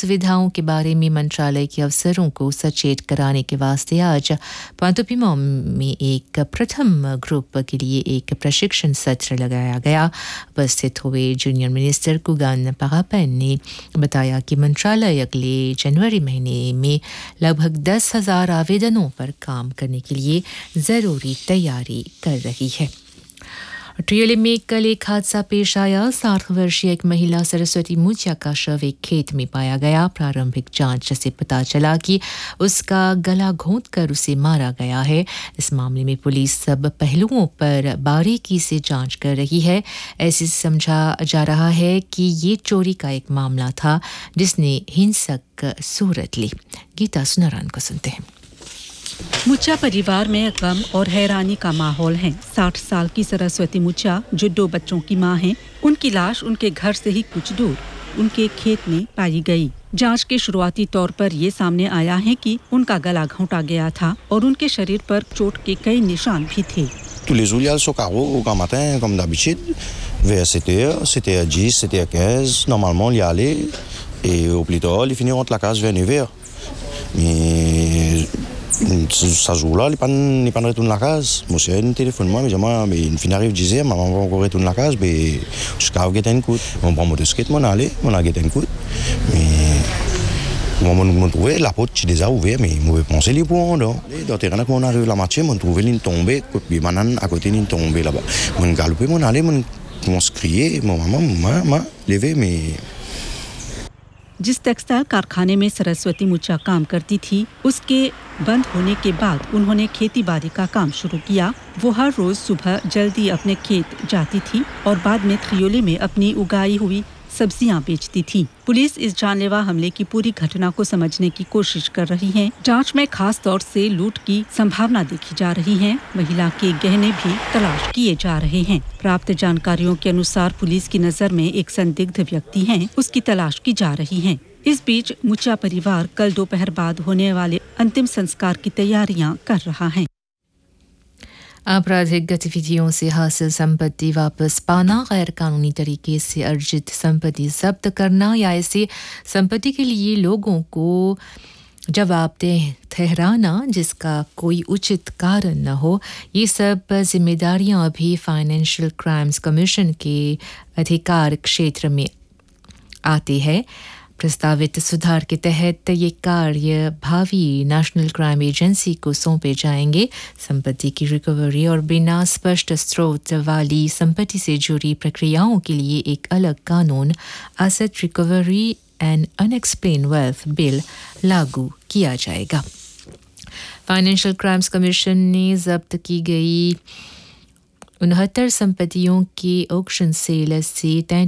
सुविधाओं के बारे में मंत्रालय के अफसरों को सचेत कराने के वास्ते आज पांतुपिमो में एक प्रथम ग्रुप के लिए एक प्रशिक्षण सत्र लगाया गया। उपस्थित हुए जूनियर मिनिस्टर कुगान पागापेन ने बताया कि मंत्रालय अगले जनवरी महीने में लगभग 10,000 आवेदनों पर काम करने के लिए ज़रूरी तैयारी कर रही है। ट्रियोले में कल एक हादसा पेश आया। 60 वर्षीय एक महिला सरस्वती मुचिया का शव एक खेत में पाया गया। प्रारंभिक जांच से पता चला कि उसका गला घोंटकर उसे मारा गया है। इस मामले में पुलिस सब पहलुओं पर बारीकी से जांच कर रही है। ऐसे समझा जा रहा है कि ये चोरी का एक मामला था जिसने हिंसक सूरत ली। गीता सुनारान को सुनते हैं। मुचिया परिवार में गम और हैरानी का माहौल है। 60 साल की सरस्वती मुचिया, जो 2 बच्चों की मां हैं, उनकी लाश उनके घर से ही कुछ दूर उनके खेत में पाई गई। जांच के शुरुआती तौर पर ये सामने आया है कि उनका गला घोंटा गया था और उनके शरीर पर चोट के कई निशान भी थे। Tous les jours, il y a le socaro au matin, comme d'habitude, vers 7h, 7h10, 7h15. Normalement, il y allait et au plus tard, il finit entre la case vers 9h. Mais ça joue-là, il pas retourne la case. Moi, c'est un téléphone, moi, mais il finit arrive 10h, maman va encore retourner la case, mais jusqu'à avoir un coup. On prend mon skate, on a un coup. Mais on trouvé la porte qui déjà ouverte, mais on pouvait penser les points. Dans le terrain, quand on arrive la match, on trouvait une tombée, puis maintenant à côté une tombée là-bas. On galopait, on allait, on se criait, maman, levé, mais जिस textile कारखाने में सरस्वती मुचिया काम करती थी, उसके बंद होने के बाद उन्होंने खेती-बाड़ी का काम शुरू किया। वो हर रोज सुबह जल्दी अपने खेत जाती थी और बाद में थ्रियोले में अपनी उगाई हुई सब्जियां बेचती थी। पुलिस इस जानलेवा हमले की पूरी घटना को समझने की कोशिश कर रही है। जांच में खास तौर से लूट की संभावना देखी जा रही है। महिला के गहने भी तलाश किए जा रहे हैं। प्राप्त जानकारियों के अनुसार पुलिस की नजर में एक संदिग्ध व्यक्ति है, उसकी तलाश की जा रही है। इस बीच मुचिया परिवार कल दोपहर बाद होने वाले अंतिम संस्कार की तैयारियां कर रहा है। आपराधिक गतिविधियों से हासिल संपत्ति वापस पाना, गैर कानूनी तरीके से अर्जित संपत्ति जब्त करना या ऐसी संपत्ति के लिए लोगों को जवाबदेह ठहराना जिसका कोई उचित कारण न हो, ये सब जिम्मेदारियां अभी फाइनेंशियल क्राइम्स कमीशन के अधिकार क्षेत्र में आती है। प्रस्तावित सुधार के तहत ये कार्य भावी नेशनल क्राइम एजेंसी को सौंपे जाएंगे। संपत्ति की रिकवरी और बिना स्पष्ट स्रोत वाली संपत्ति से जुड़ी प्रक्रियाओं के लिए एक अलग कानून, asset recovery and unexplained wealth bill लागू किया जाएगा। फाइनेंशियल क्राइम्स कमीशन ने जब्त की गई 69 संपत्तियों के ऑक्शन सेल से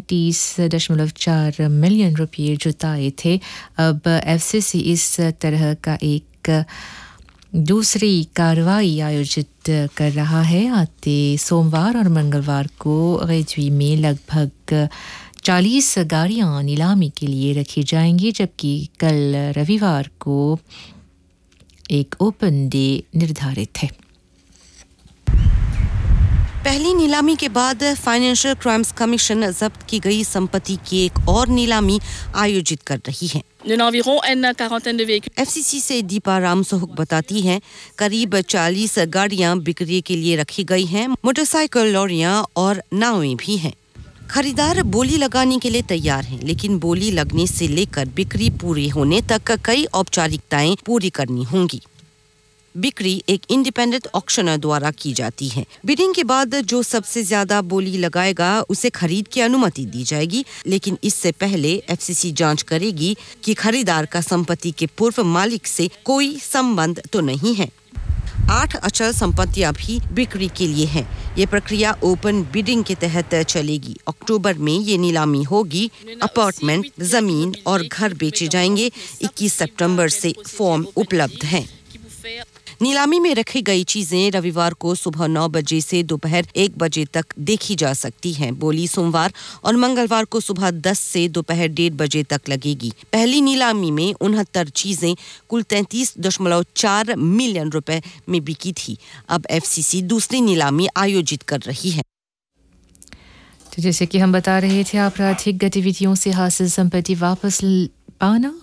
33.4 मिलियन रुपये जुटाए थे। अब एफसीसी इस तरह का एक दूसरी कार्रवाई आयोजित कर रहा है। आते सोमवार और मंगलवार को रेजवी में लगभग 40 गाड़ियां नीलामी के लिए रखी जाएंगी, जबकि कल रविवार को एक ओपन डे निर्धारित है। पहली नीलामी के बाद फाइनेंशियल क्राइम्स कमीशन जब्त की गई संपत्ति की एक और नीलामी आयोजित कर रही है। एफसीसी से दीपा रामसोहक बताती हैं, करीब 40 गाड़ियां बिक्री के लिए रखी गई हैं। मोटरसाइकिल, लॉरियां और नावें भी हैं। खरीदार बोली लगाने के लिए तैयार हैं, लेकिन बोली लगने से लेकर बिक्री पूरी होने तक कई औपचारिकताएं पूरी करनी होंगी। बिक्री एक इंडिपेंडेंट ऑक्शनर द्वारा की जाती है। बिडिंग के बाद जो सबसे ज्यादा बोली लगाएगा उसे खरीद की अनुमति दी जाएगी, लेकिन इससे पहले एफसीसी जांच करेगी कि खरीदार का संपत्ति के पूर्व मालिक से कोई संबंध तो नहीं है। 8 अचल संपत्तियां भी बिक्री के लिए हैं। ये प्रक्रिया ओपन बिडिंग के तहत चलेगी। अक्टूबर में ये नीलामी होगी। अपार्टमेंट, जमीन और घर बेचे जाएंगे। 21 सितंबर से फॉर्म उपलब्ध हैं। नीलामी में रखी गई चीजें रविवार को सुबह 9 बजे से दोपहर 1 बजे तक देखी जा सकती हैं। बोली सोमवार और मंगलवार को सुबह 10 से दोपहर 1:30 बजे तक लगेगी। पहली नीलामी में 69 चीजें कुल 33.4 मिलियन रुपए में बिकी थी। अब एफसीसी दूसरी नीलामी आयोजित कर रही है। तो जैसे कि हम बता रहे थे, आपराधिक गतिविधियों से हासिल संपत्ति वापस पाना,